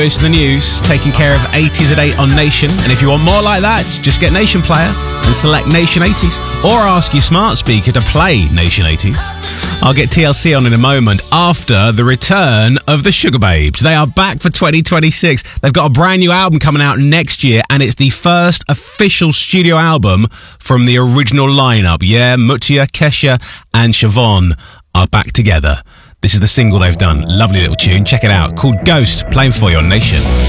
It's the news, taking care of 80s at 8 on Nation. And if you want more like that, just get Nation Player and select Nation 80s, or ask your smart speaker to play Nation 80s. I'll get TLC on in a moment after the return of the Sugar Babes. They are back for 2026. They've got a brand new album coming out next year, and it's the first official studio album from the original lineup. Yeah, Mutia, Kesha and Siobhan are back together. This is the single they've done. Lovely little tune. Check it out. Called Ghost. Playing for you on Nation.